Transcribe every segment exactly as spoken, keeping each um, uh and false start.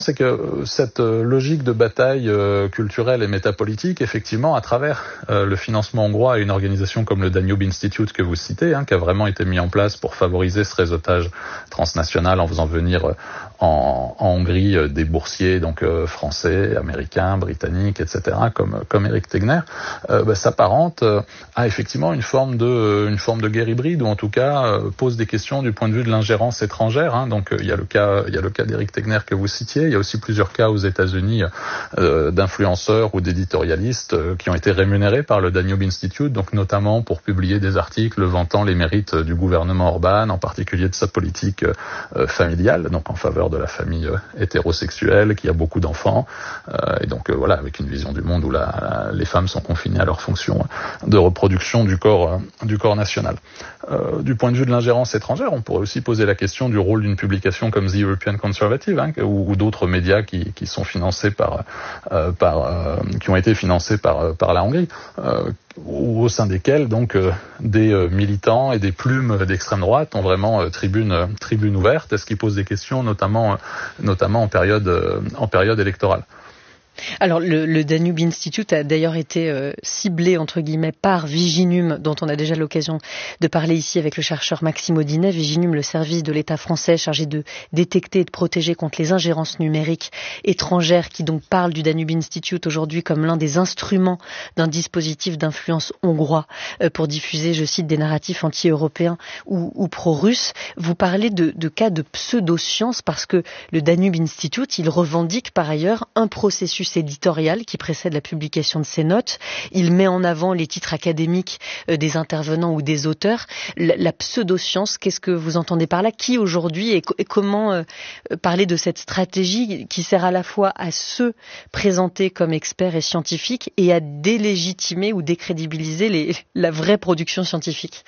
c'est que cette logique de bataille euh, culturelle et métapolitique, effectivement, à travers euh, le financement hongrois et une organisation comme le Danube Institute que vous citez, hein, qui a vraiment été mis en place pour favoriser ce réseautage transnational en faisant venir euh, en, en Hongrie euh, des boursiers, donc euh, français, américains, britanniques, et cetera, comme comme Éric Tegner, euh, bah, s'apparente euh, à effectivement une forme de euh, une forme de guerre hybride, ou en tout cas euh, pose des questions du point de vue de l'ingérence étrangère. Hein, donc il euh, y a le cas il y a le cas d'Éric Tegner que vous citiez. Il y a aussi plusieurs cas aux États-Unis euh, d'influenceurs ou d'éditorialistes euh, qui ont été rémunérés par le Danube Institute, donc notamment pour publier des articles vantant les mérites du gouvernement Orban, en particulier de sa politique euh, familiale, donc en faveur de la famille euh, hétérosexuelle qui a beaucoup d'enfants, euh, et donc euh, voilà, avec une vision du monde où la, la, les femmes sont confinées à leur fonction de reproduction du corps euh, du corps national. Euh, du point de vue de l'ingérence étrangère, on pourrait aussi poser la question du rôle d'une publication comme The European Conservative, hein, ou, ou d'autres médias qui, qui sont financés par, euh, par euh, qui ont été financés par, par la Hongrie, euh, au sein desquels donc euh, des euh, militants et des plumes d'extrême droite ont vraiment euh, tribune euh, tribune ouverte, ce qui pose des questions notamment euh, notamment en période euh, en période électorale. Alors le, le Danube Institute a d'ailleurs été euh, ciblé entre guillemets par Viginum, dont on a déjà l'occasion de parler ici avec le chercheur Maxime Audinet. Viginum, le service de l'État français chargé de détecter et de protéger contre les ingérences numériques étrangères, qui donc parle du Danube Institute aujourd'hui comme l'un des instruments d'un dispositif d'influence hongrois euh, pour diffuser, je cite, des narratifs anti-européens ou, ou pro-russes. Vous parlez de, de cas de pseudo-science parce que le Danube Institute, il revendique par ailleurs un processus éditorial qui précède la publication de ses notes. Il met en avant les titres académiques euh, des intervenants ou des auteurs. La, la pseudo-science, qu'est-ce que vous entendez par là? Qui aujourd'hui et, et comment euh, parler de cette stratégie qui sert à la fois à se présenter comme experts et scientifiques et à délégitimer ou décrédibiliser les, la vraie production scientifique?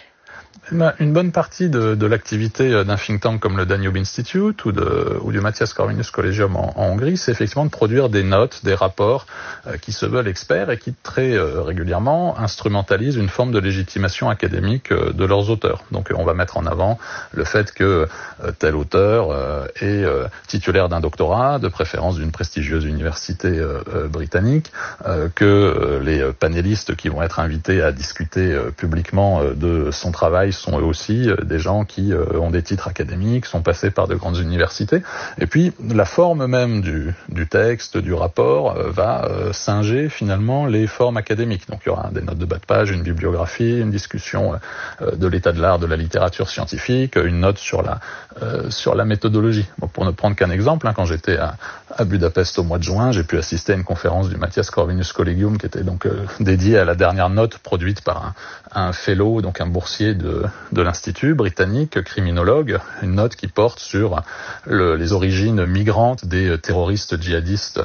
Une bonne partie de, de l'activité d'un think tank comme le Danube Institute ou, de, ou du Matthias Corvinus Collegium en, en Hongrie, c'est effectivement de produire des notes, des rapports euh, qui se veulent experts et qui très euh, régulièrement instrumentalisent une forme de légitimation académique euh, de leurs auteurs. Donc on va mettre en avant le fait que euh, tel auteur euh, est euh, titulaire d'un doctorat, de préférence d'une prestigieuse université euh, euh, britannique, euh, que euh, les panélistes qui vont être invités à discuter euh, publiquement euh, de son travail sont eux aussi des gens qui euh, ont des titres académiques, sont passés par de grandes universités. Et puis, la forme même du, du texte, du rapport, euh, va euh, singer finalement les formes académiques. Donc, il y aura des notes de bas de page, une bibliographie, une discussion euh, de l'état de l'art, de la littérature scientifique, une note sur la, euh, sur la méthodologie. Bon, pour ne prendre qu'un exemple, hein, quand j'étais à, à Budapest au mois de juin, j'ai pu assister à une conférence du Matthias Corvinus Collegium qui était donc euh, dédiée à la dernière note produite par un, un fellow, donc un boursier de de l'Institut britannique, criminologue, une note qui porte sur le, les origines migrantes des terroristes djihadistes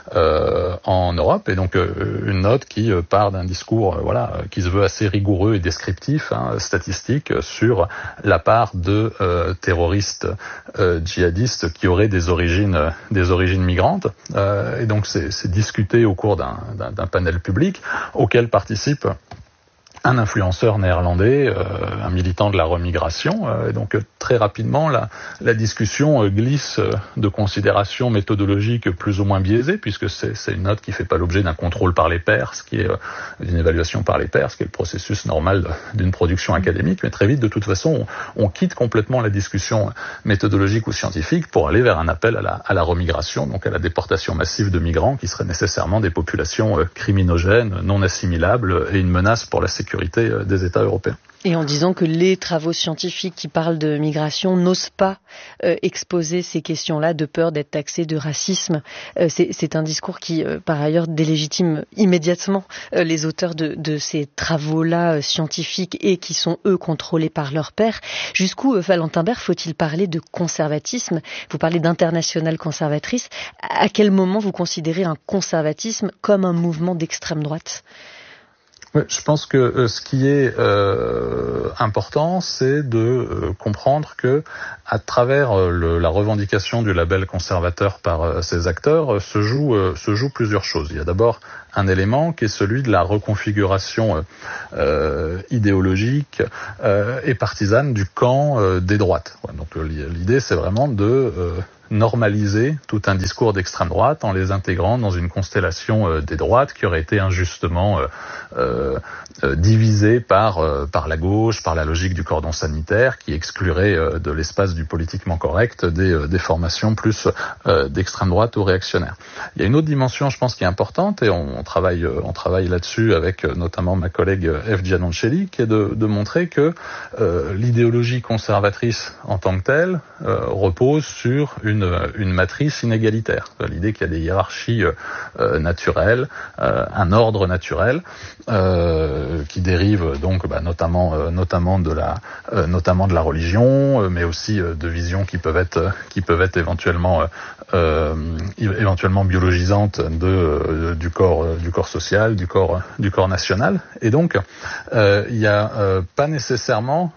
euh, en Europe, et donc euh, une note qui euh, part d'un discours euh, voilà, qui se veut assez rigoureux et descriptif, hein, statistique, sur la part de euh, terroristes euh, djihadistes qui auraient des origines, des origines migrantes, euh, et donc c'est, c'est discuté au cours d'un, d'un, d'un panel public auquel participe un influenceur néerlandais, euh, un militant de la remigration, euh, et donc euh, très rapidement la, la discussion euh, glisse euh, de considérations méthodologiques plus ou moins biaisées, puisque c'est, c'est une note qui ne fait pas l'objet d'un contrôle par les pairs, ce qui est euh, une évaluation par les pairs, ce qui est le processus normal de, d'une production académique, mais très vite de toute façon on, on quitte complètement la discussion méthodologique ou scientifique pour aller vers un appel à la, à la remigration, donc à la déportation massive de migrants qui seraient nécessairement des populations euh, criminogènes, non assimilables et une menace pour la sécurité des États européens. Et en disant que les travaux scientifiques qui parlent de migration n'osent pas euh, exposer ces questions-là de peur d'être taxés de racisme. Euh, c'est, c'est un discours qui, euh, par ailleurs, délégitime immédiatement euh, les auteurs de, de ces travaux-là euh, scientifiques et qui sont, eux, contrôlés par leurs pairs. Jusqu'où, euh, Valentin Berre, faut-il parler de conservatisme? Vous parlez d'internationale conservatrice. À quel moment vous considérez un conservatisme comme un mouvement d'extrême droite? Oui, je pense que euh, ce qui est euh, important, c'est de euh, comprendre que, à travers euh, le, la revendication du label conservateur par euh, ces acteurs, euh, se joue euh, se joue plusieurs choses. Il y a d'abord un élément qui est celui de la reconfiguration euh, idéologique euh, et partisane du camp euh, des droites. Ouais, donc l'idée, c'est vraiment de euh, normaliser tout un discours d'extrême droite en les intégrant dans une constellation euh, des droites qui aurait été injustement euh, euh, euh, divisée par, euh, par la gauche, par la logique du cordon sanitaire, qui exclurait euh, de l'espace du politiquement correct des, euh, des formations plus euh, d'extrême droite ou réactionnaire. Il y a une autre dimension, je pense, qui est importante, et on, on travaille, euh, on travaille là-dessus avec euh, notamment ma collègue F. Giannoncelli, qui est de, de montrer que euh, l'idéologie conservatrice en tant que telle euh, repose sur une, une matrice inégalitaire. L'idée qu'il y a des hiérarchies euh, naturelles, euh, un ordre naturel euh, qui dérive donc bah, notamment, euh, notamment de la, euh, notamment de la religion, euh, mais aussi euh, de visions qui peuvent être, qui peuvent être éventuellement, euh, éventuellement biologisantes de, euh, du corps, euh, du corps social, du corps, du corps national. Et donc, euh, il n'y a euh, pas nécessairement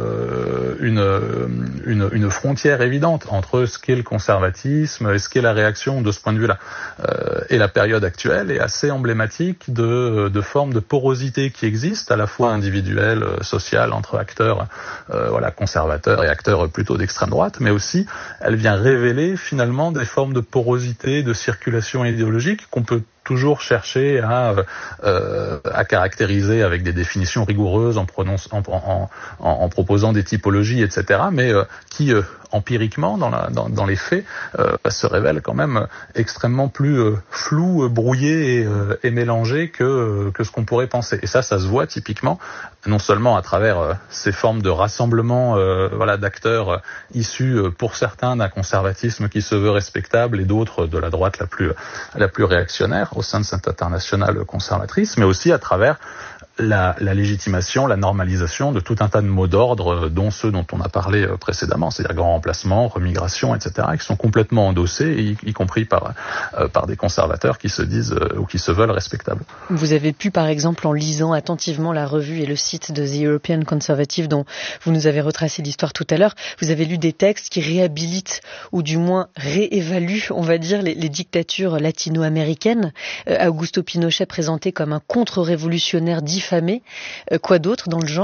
euh, une, une, une frontière évidente entre ce qu'est le conservatisme et ce qu'est la réaction de ce point de vue-là. Euh, et la période actuelle est assez emblématique de, de formes de porosité qui existent, à la fois individuelles, sociales, entre acteurs euh, voilà, conservateurs et acteurs plutôt d'extrême droite, mais aussi elle vient révéler finalement des formes de porosité, de circulation idéologique qu'on peut toujours chercher à, euh, à caractériser avec des définitions rigoureuses en, prononce, en, en, en, en proposant des typologies, et cetera, mais euh, qui, euh, empiriquement, dans, la, dans, dans les faits, euh, se révèlent quand même extrêmement plus euh, flous, brouillés et, euh, et mélangés que, que ce qu'on pourrait penser. Et ça, ça se voit typiquement, non seulement à travers euh, ces formes de rassemblement euh, voilà, d'acteurs euh, issus, euh, pour certains, d'un conservatisme qui se veut respectable et d'autres de la droite la plus, la plus réactionnaire au sein de cette internationale conservatrice, mais aussi à travers la, la légitimation, la normalisation de tout un tas de mots d'ordre, dont ceux dont on a parlé précédemment, c'est-à-dire grand remplacement, remigration, et cetera, qui sont complètement endossés, y, y compris par, euh, par des conservateurs qui se disent euh, ou qui se veulent respectables. Vous avez pu, par exemple, en lisant attentivement la revue et le site de The European Conservative, dont vous nous avez retracé l'histoire tout à l'heure, vous avez lu des textes qui réhabilitent, ou du moins réévaluent, on va dire, les, les dictatures latino-américaines. Euh, Augusto Pinochet présenté comme un contre-révolutionnaire diffamé. Euh, quoi d'autre dans le genre ?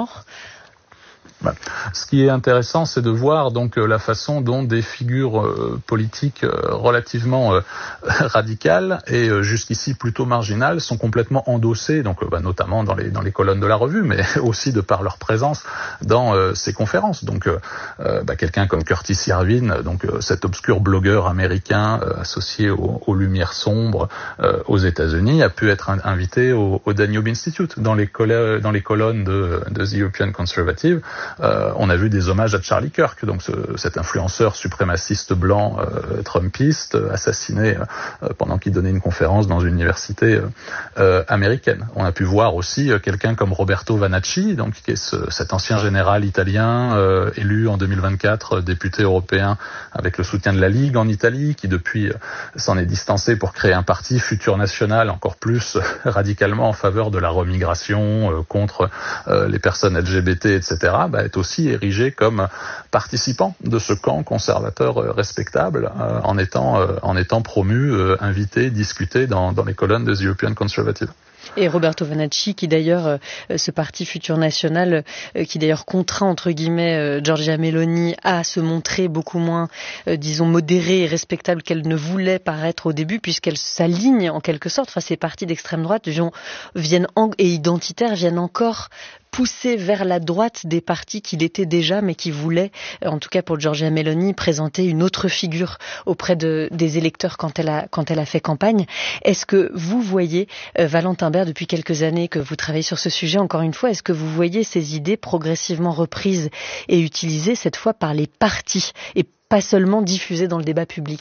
Bah, ce qui est intéressant, c'est de voir donc euh, la façon dont des figures euh, politiques euh, relativement euh, radicales et euh, jusqu'ici plutôt marginales sont complètement endossées, donc euh, bah, notamment dans les dans les colonnes de la revue, mais aussi de par leur présence dans euh, ces conférences. Donc, euh, euh, bah, quelqu'un comme Curtis Yarvin, donc euh, cet obscur blogueur américain euh, associé aux, aux Lumières sombres euh, aux États-Unis, a pu être un, invité au, au Danube Institute dans les col- dans les colonnes de, de The European Conservative. Euh, on a vu des hommages à Charlie Kirk, donc ce, cet influenceur suprémaciste blanc euh, trumpiste assassiné euh, pendant qu'il donnait une conférence dans une université euh, américaine. On a pu voir aussi euh, quelqu'un comme Roberto Vanacci, donc qui est ce, cet ancien général italien euh, élu en deux mille vingt-quatre député européen avec le soutien de la Ligue en Italie, qui depuis euh, s'en est distancé pour créer un parti Futur National encore plus euh, radicalement en faveur de la remigration, euh, contre euh, les personnes L G B T, et cetera. Bah, est aussi érigé comme participant de ce camp conservateur euh, respectable euh, en étant euh, en étant promu, euh, invité, discuté dans, dans les colonnes des European Conservative. Et Roberto Vanacci, qui d'ailleurs, euh, ce parti Futur National, euh, qui d'ailleurs contraint, entre guillemets, euh, Giorgia Meloni à se montrer beaucoup moins, euh, disons, modérée et respectable qu'elle ne voulait paraître au début, puisqu'elle s'aligne en quelque sorte. Enfin, ces partis d'extrême droite viennent en, et identitaires viennent encore pousser vers la droite des partis qu'il était déjà, mais qui voulaient, en tout cas pour Giorgia Meloni, présenter une autre figure auprès de, des électeurs quand elle a, quand elle a fait campagne. Est-ce que vous voyez, euh, Valentin Berre, depuis quelques années que vous travaillez sur ce sujet, encore une fois, est-ce que vous voyez ces idées progressivement reprises et utilisées cette fois par les partis et pas seulement diffusées dans le débat public ?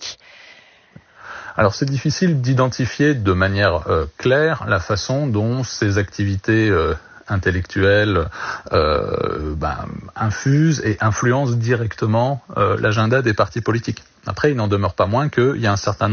Alors c'est difficile d'identifier de manière euh, claire la façon dont ces activités euh, intellectuelles euh, ben, infusent et influencent directement euh, l'agenda des partis politiques. Après, il n'en demeure pas moins qu'il y a un certain nombre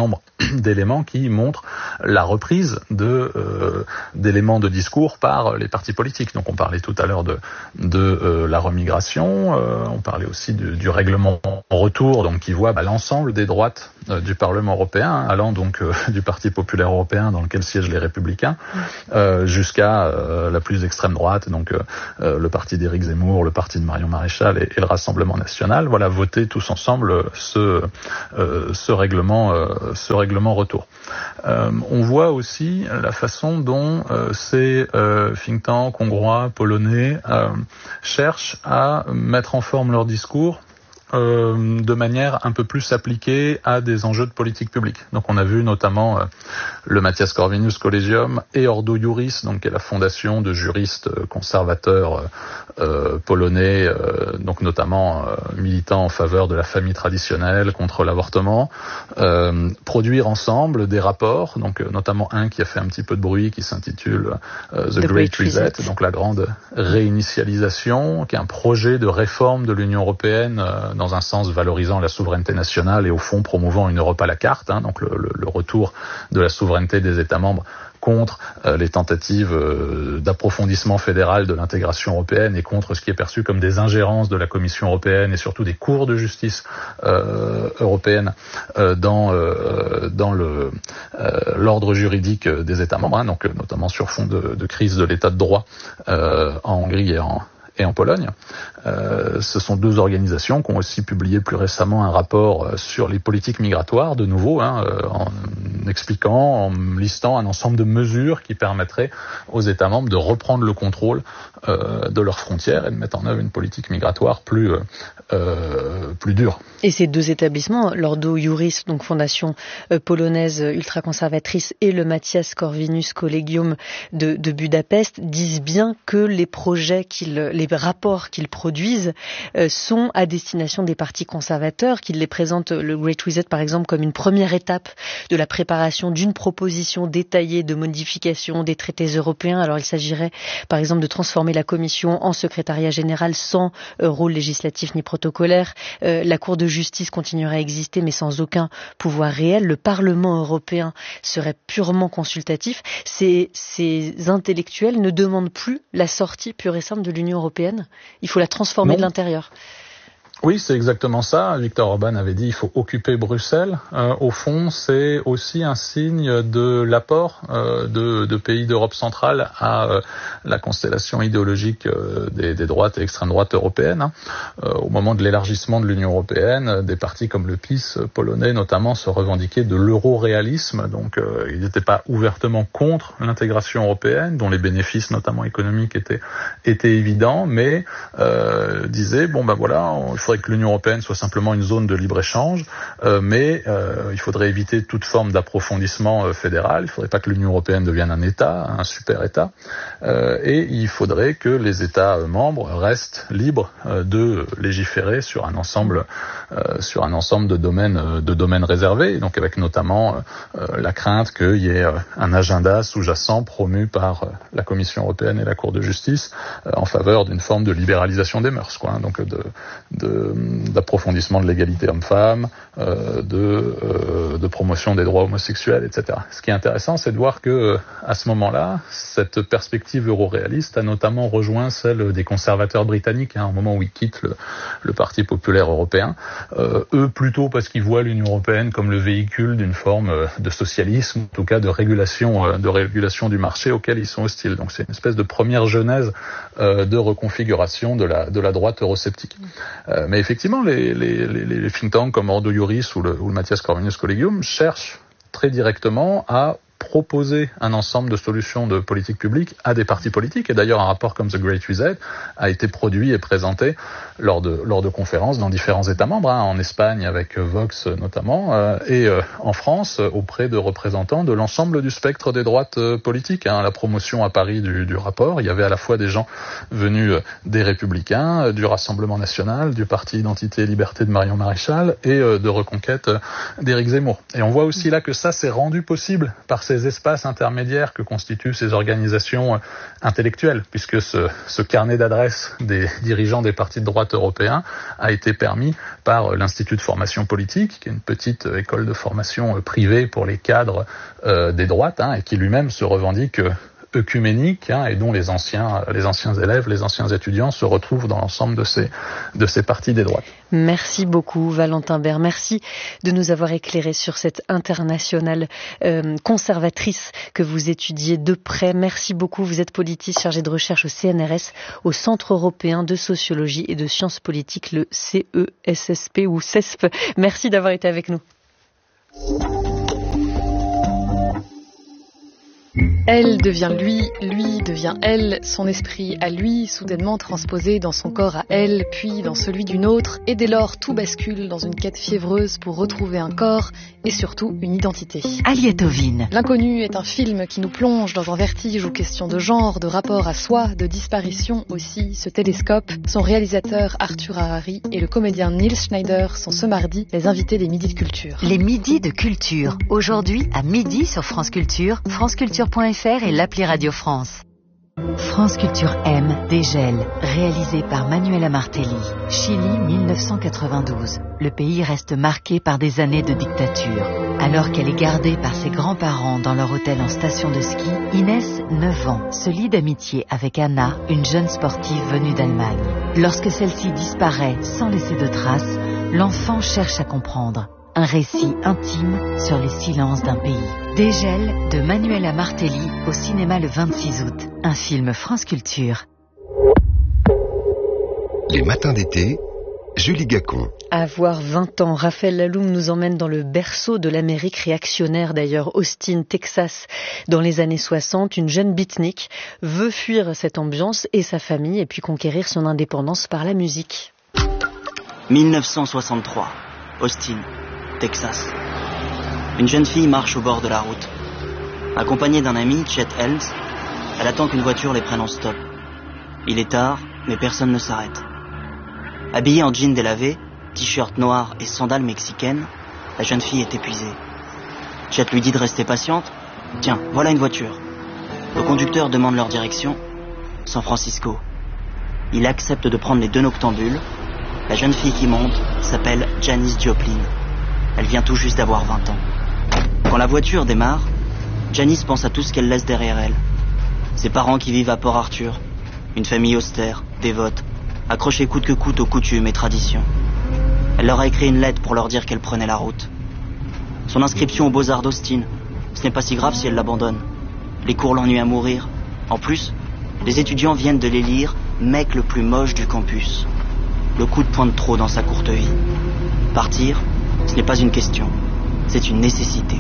d'éléments qui montrent la reprise de euh, d'éléments de discours par les partis politiques. Donc on parlait tout à l'heure de de euh, la remigration, euh, on parlait aussi du, du règlement en retour, donc qui voit bah, l'ensemble des droites euh, du Parlement européen, allant donc euh, du Parti populaire européen dans lequel siègent les Républicains, euh, jusqu'à euh, la plus extrême droite, donc euh, euh, le parti d'Éric Zemmour, le parti de Marion Maréchal et, et le Rassemblement national. Voilà, voter tous ensemble ce euh, ce règlement euh, ce règlement retour. Euh, on voit aussi la façon dont euh, ces euh, think tanks hongrois, polonais euh, cherchent à mettre en forme leur discours euh, de manière un peu plus appliquée à des enjeux de politique publique. Donc on a vu notamment euh, le Matthias Corvinus Collegium et Ordo Iuris, donc qui est la fondation de juristes conservateurs euh, polonais, euh, donc notamment euh, militants en faveur de la famille traditionnelle, contre l'avortement, euh, produire ensemble des rapports, donc euh, notamment un qui a fait un petit peu de bruit, qui s'intitule euh, The, The Great, Great Reset, Reset, donc la grande réinitialisation, qui est un projet de réforme de l'Union européenne euh, dans un sens valorisant la souveraineté nationale et au fond promouvant une Europe à la carte, hein, donc le, le, le retour de la souveraineté des États membres contre euh, les tentatives euh, d'approfondissement fédéral de l'intégration européenne et contre ce qui est perçu comme des ingérences de la Commission européenne et surtout des cours de justice euh, européenne euh, dans euh, dans le euh, l'ordre juridique des États membres, hein, donc notamment sur fond de, de crise de l'état de droit euh, en Hongrie et en et en Pologne. Euh, ce sont deux organisations qui ont aussi publié plus récemment un rapport sur les politiques migratoires, de nouveau, hein, en expliquant, en listant un ensemble de mesures qui permettraient aux États membres de reprendre le contrôle euh, de leurs frontières et de mettre en œuvre une politique migratoire plus euh, plus dure. Et ces deux établissements, l'Ordo Iuris, donc fondation euh, polonaise ultra-conservatrice, et le Matthias Corvinus Collegium de, de Budapest, disent bien que les projets qu'ils, les rapports qu'ils produisent euh, sont à destination des partis conservateurs, qu'ils les présentent, le Great Reset par exemple, comme une première étape de la préparation d'une proposition détaillée de modification des traités européens. Alors il s'agirait par exemple de transformer la Commission en secrétariat général sans euh, rôle législatif ni protocolaire. Euh, la Cour de justice continuerait à exister mais sans aucun pouvoir réel. Le Parlement européen serait purement consultatif. Ces, ces intellectuels ne demandent plus la sortie pure et simple de l'Union européenne. Il faut la transformer non. de l'intérieur. Oui, c'est exactement ça. Viktor Orban avait dit il faut occuper Bruxelles. Euh, au fond, c'est aussi un signe de l'apport euh, de, de pays d'Europe centrale à euh, la constellation idéologique euh, des, des droites et extrême droite européennes. Hein. Euh, au moment de l'élargissement de l'Union européenne, des partis comme le PiS polonais notamment se revendiquaient de l'euro-réalisme. Donc, euh, ils n'étaient pas ouvertement contre l'intégration européenne, dont les bénéfices, notamment économiques, étaient étaient évidents, mais euh, disaient bon ben voilà, il faut que l'Union européenne soit simplement une zone de libre-échange, euh, mais euh, il faudrait éviter toute forme d'approfondissement euh, fédéral, il ne faudrait pas que l'Union européenne devienne un État, un super-État, euh, et il faudrait que les États euh, membres restent libres euh, de légiférer sur un ensemble, euh, sur un ensemble de domaines, euh, de domaines réservés, donc avec notamment euh, la crainte qu'il y ait euh, un agenda sous-jacent promu par euh, la Commission européenne et la Cour de justice euh, en faveur d'une forme de libéralisation des mœurs, quoi, hein, donc de, de d'approfondissement de l'égalité homme-femme, euh, de, euh, de promotion des droits homosexuels, et cetera. Ce qui est intéressant, c'est de voir que à ce moment-là, cette perspective euro-réaliste a notamment rejoint celle des conservateurs britanniques, hein, au moment où ils quittent le, le Parti populaire européen. Euh, eux, plutôt parce qu'ils voient l'Union européenne comme le véhicule d'une forme de socialisme, en tout cas de régulation, de régulation du marché auquel ils sont hostiles. Donc c'est une espèce de première genèse euh, de reconfiguration de la, de la droite eurosceptique. Euh, mais effectivement, les, les, les, les think tanks comme Ordo Iuris ou le, ou le Matthias Corvinus Collegium cherchent très directement à proposer un ensemble de solutions de politique publique à des partis politiques. Et d'ailleurs, un rapport comme The Great Reset a été produit et présenté lors de, lors de conférences dans différents États membres, hein, en Espagne avec Vox notamment, euh, et euh, en France auprès de représentants de l'ensemble du spectre des droites euh, politiques. Hein. À la promotion à Paris du, du rapport, il y avait à la fois des gens venus des Républicains, du Rassemblement national, du Parti Identité et Liberté de Marion Maréchal et euh, de Reconquête d'Éric Zemmour. Et on voit aussi là que ça s'est rendu possible par ces des espaces intermédiaires que constituent ces organisations intellectuelles, puisque ce, ce carnet d'adresses des dirigeants des partis de droite européens a été permis par l'Institut de formation politique, qui est une petite école de formation privée pour les cadres euh, des droites, hein, et qui lui-même se revendique œcuménique, hein, et dont les anciens, les anciens élèves, les anciens étudiants se retrouvent dans l'ensemble de ces, de ces partis des droites. Merci beaucoup Valentin Bert, merci de nous avoir éclairé sur cette internationale euh, conservatrice que vous étudiez de près. Merci beaucoup, vous êtes politiste chargé de recherche au C N R S, au Centre européen de sociologie et de sciences politiques, le C E S S P ou C E S P. Merci d'avoir été avec nous. Elle devient lui, lui devient elle, son esprit à lui, soudainement transposé dans son corps à elle, puis dans celui d'une autre, et dès lors tout bascule dans une quête fiévreuse pour retrouver un corps et surtout une identité. Aliette Ovine. L'inconnu est un film qui nous plonge dans un vertige où question de genre, de rapport à soi, de disparition aussi, se télescope. Son réalisateur Arthur Harari et le comédien Nils Schneider sont ce mardi les invités des Midis de Culture. Les Midis de Culture, aujourd'hui à midi sur France Culture, franceculture point f r et l'appli Radio France. France Culture M, Dégel, réalisé par Manuela Martelly. Chili mille neuf cent quatre-vingt-douze. Le pays reste marqué par des années de dictature. Alors qu'elle est gardée par ses grands-parents dans leur hôtel en station de ski, Inès, neuf ans, se lie d'amitié avec Anna, une jeune sportive venue d'Allemagne. Lorsque celle-ci disparaît sans laisser de traces, l'enfant cherche à comprendre. Un récit intime sur les silences d'un pays. Dégel de Manuela Martelly au cinéma le vingt-six août. Un film France Culture. Les matins d'été, Julie Gacon. À avoir vingt ans, Raphaël Laloum nous emmène dans le berceau de l'Amérique réactionnaire d'ailleurs, Austin, Texas, dans les années soixante. Une jeune beatnik veut fuir cette ambiance et sa famille et puis conquérir son indépendance par la musique. mille neuf cent soixante-trois, Austin, Texas. Une jeune fille marche au bord de la route. Accompagnée d'un ami, Chet Helms, elle attend qu'une voiture les prenne en stop. Il est tard, mais personne ne s'arrête. Habillée en jean délavé, t-shirt noir et sandales mexicaines, la jeune fille est épuisée. Chet lui dit de rester patiente. Tiens, voilà une voiture. Le conducteur demande leur direction. San Francisco. Il accepte de prendre les deux noctambules. La jeune fille qui monte s'appelle Janis Joplin. Elle vient tout juste d'avoir vingt ans. Quand la voiture démarre, Janis pense à tout ce qu'elle laisse derrière elle. Ses parents qui vivent à Port Arthur, une famille austère, dévote, accrochée coûte que coûte aux coutumes et traditions. Elle leur a écrit une lettre pour leur dire qu'elle prenait la route. Son inscription aux Beaux-Arts d'Austin, ce n'est pas si grave si elle l'abandonne. Les cours l'ennuient à mourir. En plus, les étudiants viennent de l'élire mec le plus moche du campus. Le coup de poing de trop dans sa courte vie. Partir, ce n'est pas une question, c'est une nécessité.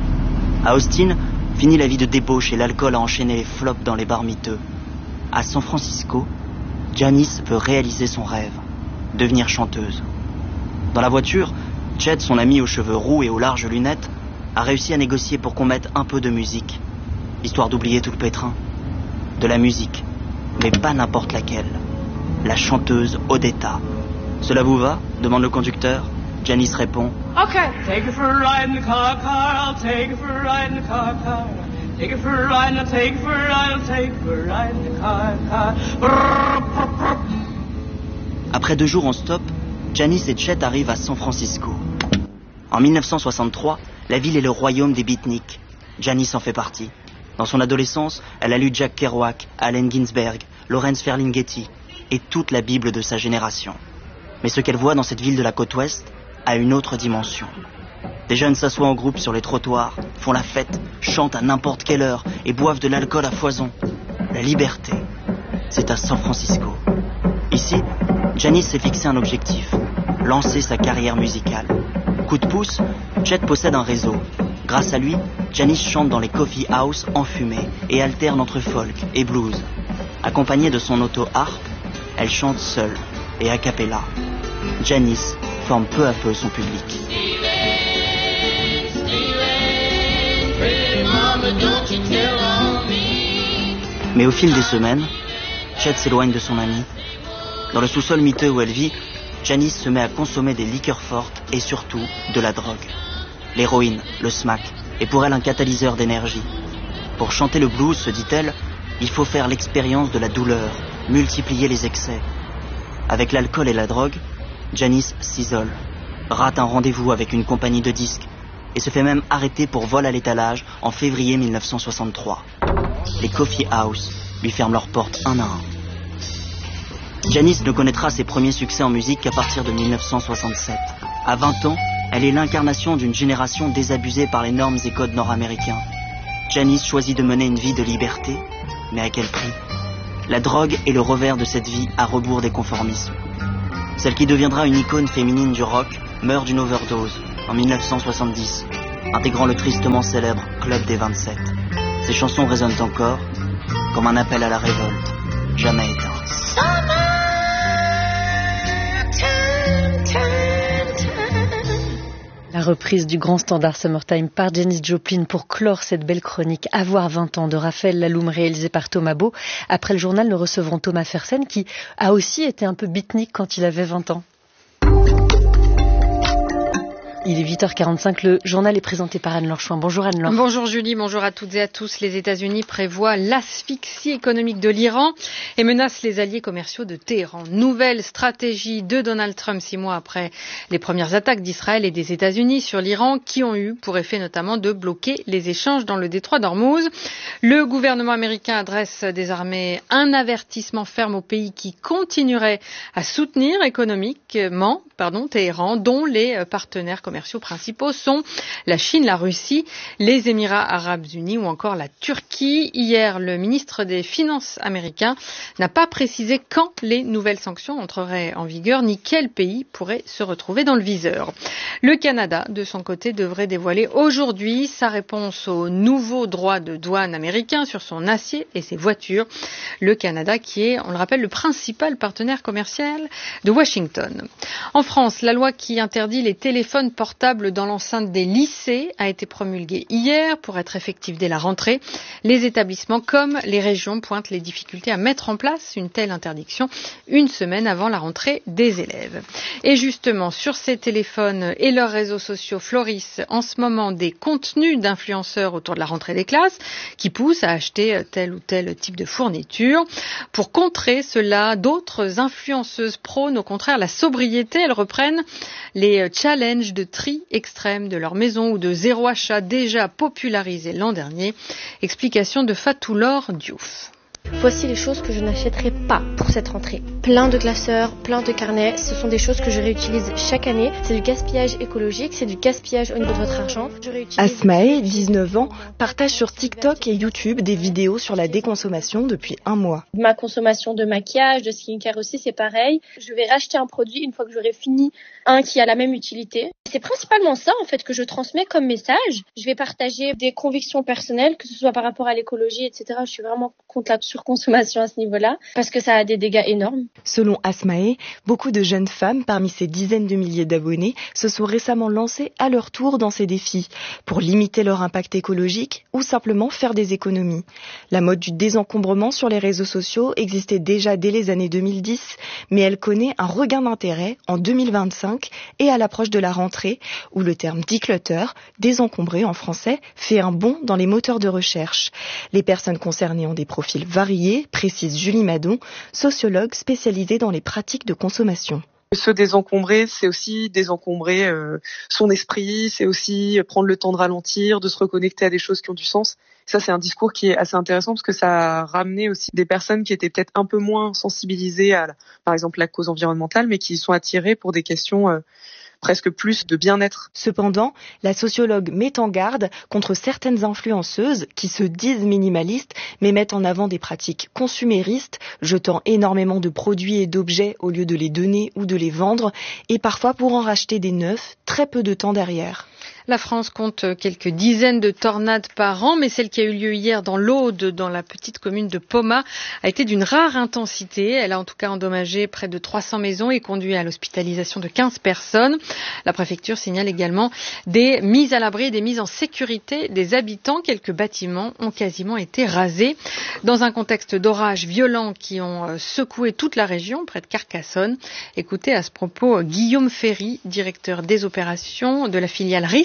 À Austin, finit la vie de débauche et l'alcool a enchaîné les flops dans les bars miteux. À San Francisco, Janis veut réaliser son rêve, devenir chanteuse. Dans la voiture, Chet, son ami aux cheveux roux et aux larges lunettes, a réussi à négocier pour qu'on mette un peu de musique, histoire d'oublier tout le pétrin. De la musique, mais pas n'importe laquelle. La chanteuse Odetta. Cela vous va ? Demande le conducteur. Janis répond OK, take it for a ride in the car, car, I'll take it for a ride in the car, car. Take it for a ride, I'll take it for a ride, I'll take it for a ride in the car, car. Brrr, brrr, brrr. Après deux jours en stop, Janis et Chet arrivent à San Francisco. En mille neuf cent soixante-trois, la ville est le royaume des beatniks. Janis en fait partie. Dans son adolescence, elle a lu Jack Kerouac, Allen Ginsberg, Lawrence Ferlinghetti et toute la Bible de sa génération. Mais ce qu'elle voit dans cette ville de la côte ouest a une autre dimension. Des jeunes s'assoient en groupe sur les trottoirs, font la fête, chantent à n'importe quelle heure et boivent de l'alcool à foison. La liberté, c'est à San Francisco. Ici, Janis s'est fixé un objectif, lancer sa carrière musicale. Coup de pouce, Chet possède un réseau. Grâce à lui, Janis chante dans les coffee house enfumés et alterne entre folk et blues. Accompagnée de son auto-harpe, elle chante seule et a cappella. Janis forme peu à peu son public. Mais au fil des semaines, Chet s'éloigne de son ami. Dans le sous-sol miteux où elle vit, Janis se met à consommer des liqueurs fortes et surtout de la drogue. L'héroïne, le smack, est pour elle un catalyseur d'énergie. Pour chanter le blues, se dit-elle, il faut faire l'expérience de la douleur, multiplier les excès. Avec l'alcool et la drogue, Janis s'isole, rate un rendez-vous avec une compagnie de disques et se fait même arrêter pour vol à l'étalage en février mille neuf cent soixante-trois. Les coffee house lui ferment leurs portes un à un. Janis ne connaîtra ses premiers succès en musique qu'à partir de mille neuf cent soixante-sept. À vingt ans, elle est l'incarnation d'une génération désabusée par les normes et codes nord-américains. Janis choisit de mener une vie de liberté, mais à quel prix? La drogue est le revers de cette vie à rebours des conformismes. Celle qui deviendra une icône féminine du rock meurt d'une overdose en mille neuf cent soixante-dix, intégrant le tristement célèbre Club des vingt-sept. Ses chansons résonnent encore comme un appel à la révolte, jamais éteint. La reprise du grand standard Summertime par Janis Joplin pour clore cette belle chronique Avoir vingt ans de Raphaël Laloum réalisée par Thomas Beau. Après le journal, nous recevrons Thomas Fersen qui a aussi été un peu beatnik quand il avait vingt ans. Il est huit heures quarante-cinq, le journal est présenté par Anne-Laure Chouin. Bonjour Anne-Laure. Bonjour Julie, bonjour à toutes et à tous. Les États-Unis prévoient l'asphyxie économique de l'Iran et menacent les alliés commerciaux de Téhéran. Nouvelle stratégie de Donald Trump six mois après les premières attaques d'Israël et des États-Unis sur l'Iran qui ont eu pour effet notamment de bloquer les échanges dans le détroit d'Ormuz. Le gouvernement américain adresse désormais un avertissement ferme au pays qui continuerait à soutenir économiquement pardon, Téhéran, dont les partenaires commerciaux principaux sont la Chine, la Russie, les Émirats arabes unis ou encore la Turquie. Hier, le ministre des Finances américain n'a pas précisé quand les nouvelles sanctions entreraient en vigueur ni quel pays pourrait se retrouver dans le viseur. Le Canada, de son côté, devrait dévoiler aujourd'hui sa réponse aux nouveaux droits de douane américains sur son acier et ses voitures. Le Canada qui est, on le rappelle, le principal partenaire commercial de Washington. En France, la loi qui interdit les téléphones portables dans l'enceinte des lycées a été promulguée hier pour être effective dès la rentrée. Les établissements comme les régions pointent les difficultés à mettre en place une telle interdiction une semaine avant la rentrée des élèves. Et justement, sur ces téléphones et leurs réseaux sociaux florissent en ce moment des contenus d'influenceurs autour de la rentrée des classes qui poussent à acheter tel ou tel type de fourniture. Pour contrer cela, d'autres influenceuses prônent au contraire la sobriété. Elles reprennent les challenges de tri extrême de leur maison ou de zéro achat déjà popularisés l'an dernier. Explication de Fatou Laure Diouf. Voici les choses que je n'achèterai pas pour cette rentrée. Plein de classeurs, plein de carnets, ce sont des choses que je réutilise chaque année. C'est du gaspillage écologique, c'est du gaspillage au niveau de votre argent. Asmae, dix-neuf ans, partage sur TikTok et YouTube des vidéos sur la déconsommation depuis un mois. Ma consommation de maquillage, de skincare aussi, c'est pareil. Je vais racheter un produit une fois que j'aurai fini un qui a la même utilité. C'est principalement ça en fait que je transmets comme message. Je vais partager des convictions personnelles, que ce soit par rapport à l'écologie, et cetera. Je suis vraiment contre la surconsommation à ce niveau-là, parce que ça a des dégâts énormes. Selon Asmae, beaucoup de jeunes femmes, parmi ces dizaines de milliers d'abonnés, se sont récemment lancées à leur tour dans ces défis, pour limiter leur impact écologique ou simplement faire des économies. La mode du désencombrement sur les réseaux sociaux existait déjà dès les années deux mille dix, mais elle connaît un regain d'intérêt en deux mille vingt-cinq et à l'approche de la rentrée, où le terme declutter, désencombré en français, fait un bond dans les moteurs de recherche. Les personnes concernées ont des profils variés, précise Julie Madon, sociologue spécialisée dans les pratiques de consommation. Se désencombrer, c'est aussi désencombrer euh, son esprit, c'est aussi prendre le temps de ralentir, de se reconnecter à des choses qui ont du sens. Ça, c'est un discours qui est assez intéressant parce que ça a ramené aussi des personnes qui étaient peut-être un peu moins sensibilisées à, par exemple, la cause environnementale, mais qui sont attirées pour des questions euh, presque plus de bien-être. Cependant, la sociologue met en garde contre certaines influenceuses qui se disent minimalistes mais mettent en avant des pratiques consuméristes, jetant énormément de produits et d'objets au lieu de les donner ou de les vendre, et parfois pour en racheter des neufs très peu de temps derrière. La France compte quelques dizaines de tornades par an, mais celle qui a eu lieu hier dans l'Aude, dans la petite commune de Poma, a été d'une rare intensité. Elle a en tout cas endommagé près de trois cents maisons et conduit à l'hospitalisation de quinze personnes. La préfecture signale également des mises à l'abri et des mises en sécurité des habitants. Quelques bâtiments ont quasiment été rasés. Dans un contexte d'orages violents qui ont secoué toute la région, près de Carcassonne. Écoutez à ce propos Guillaume Ferry, directeur des opérations de la filiale R I S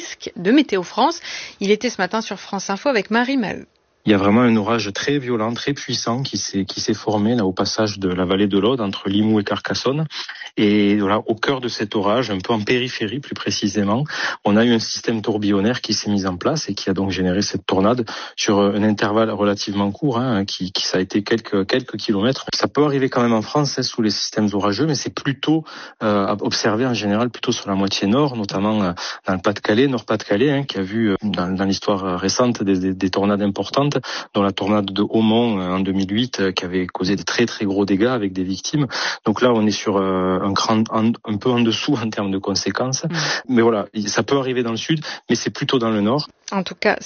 desk de Météo France. Il était ce matin sur France Info avec Marie Maheu. Il y a vraiment un orage très violent, très puissant qui s'est qui s'est formé là au passage de la vallée de l'Aude entre Limoux et Carcassonne. Et voilà, au cœur de cet orage, un peu en périphérie plus précisément, on a eu un système tourbillonnaire qui s'est mis en place et qui a donc généré cette tornade sur un intervalle relativement court, hein, qui, qui ça a été quelques quelques kilomètres. Ça peut arriver quand même en France hein, sous les systèmes orageux, mais c'est plutôt euh, observé en général plutôt sur la moitié nord, notamment euh, dans le Pas-de-Calais, Nord-Pas-de-Calais, hein, qui a vu euh, dans, dans l'histoire récente des, des, des tornades importantes, dont la tornade de Haumont en deux mille huit qui avait causé de très très gros dégâts avec des victimes. Donc là, on est sur un cran un, un peu en dessous en termes de conséquences. Mmh. Mais voilà, ça peut arriver dans le sud, mais c'est plutôt dans le nord. En tout cas,